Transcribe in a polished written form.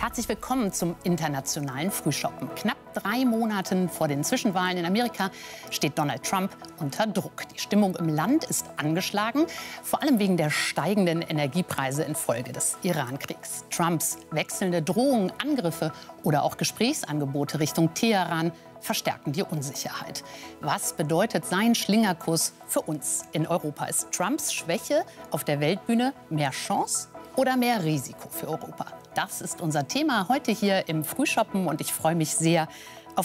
Herzlich willkommen zum internationalen Frühschoppen. Knapp 3 Monaten vor den Zwischenwahlen in Amerika steht Donald Trump unter Druck. Die Stimmung im Land ist angeschlagen, vor allem wegen der steigenden Energiepreise infolge des Iran-Kriegs. Trumps wechselnde Drohungen, Angriffe oder auch Gesprächsangebote Richtung Teheran verstärken die Unsicherheit. Was bedeutet sein Schlingerkurs für uns in Europa? Ist Trumps Schwäche auf der Weltbühne mehr Chance oder mehr Risiko für Europa? Das ist unser Thema heute hier im Frühschoppen und ich freue mich sehr,